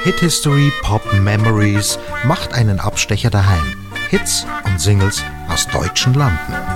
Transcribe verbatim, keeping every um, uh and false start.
Hit History Pop Memories macht einen Abstecher daheim. Hits und Singles aus deutschen Landen.